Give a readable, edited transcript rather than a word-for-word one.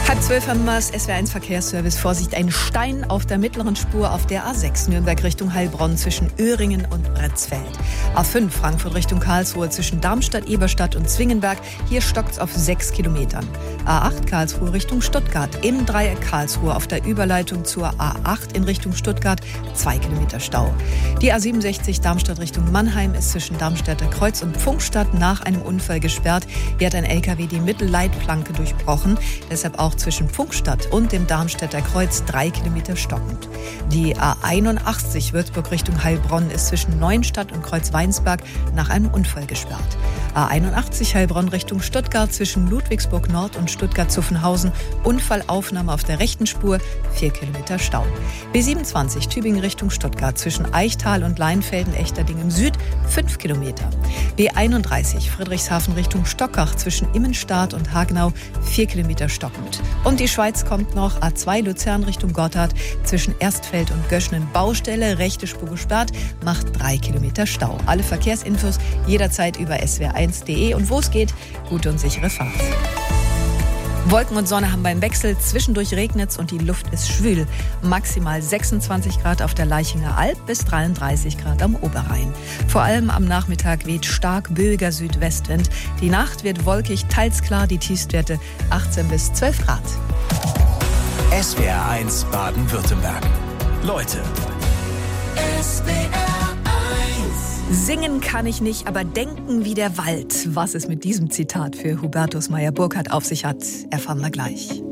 11:30 haben wir das SWR1 Verkehrsservice. Vorsicht, ein Stein auf der mittleren Spur auf der A6 Nürnberg Richtung Heilbronn zwischen Öhringen und Bretzfeld. A5 Frankfurt Richtung Karlsruhe zwischen Darmstadt, Eberstadt und Zwingenberg. Hier stockt's auf 6 Kilometern. A8 Karlsruhe Richtung Stuttgart. Im Dreieck Karlsruhe auf der Überleitung zur A8 in Richtung Stuttgart 2 Kilometer Stau. Die A67 Darmstadt Richtung Mannheim ist zwischen Darmstädter Kreuz und Pfungstadt nach einem Unfall gesperrt. Hier hat ein LKW die Mittelleitplanke durchbrochen. Deshalb auch zwischen Pfungstadt und dem Darmstädter Kreuz 3 Kilometer stockend. Die A81 Würzburg Richtung Heilbronn ist zwischen Neuenstadt und Kreuzweinsberg nach einem Unfall gesperrt. A81 Heilbronn Richtung Stuttgart zwischen Ludwigsburg Nord und Stuttgart-Zuffenhausen. Unfallaufnahme auf der rechten Spur, 4 Kilometer Stau. B27 Tübingen Richtung Stuttgart zwischen Eichtal und Leinfelden-Echterdingen Süd, 5 Kilometer. B31 Friedrichshafen Richtung Stockach zwischen Immenstadt und Hagenau, 4 Kilometer stockend. Und die Schweiz kommt noch. A2 Luzern Richtung Gotthard zwischen Erstfeld und Göschenen Baustelle, rechte Spur gesperrt, macht 3 Kilometer Stau. Alle Verkehrsinfos jederzeit über swr1.de und wo es geht, gute und sichere Fahrt. Wolken und Sonne haben beim Wechsel, zwischendurch regnet's und die Luft ist schwül. Maximal 26 Grad auf der Laichinger Alb bis 33 Grad am Oberrhein. Vor allem am Nachmittag weht stark böiger Südwestwind. Die Nacht wird wolkig, teils klar, die Tiefstwerte 18 bis 12 Grad. SWR1 Baden-Württemberg. Leute. Singen kann ich nicht, aber denken wie der Wald. Was es mit diesem Zitat für Hubertus Meyer-Burkhardt auf sich hat, erfahren wir gleich.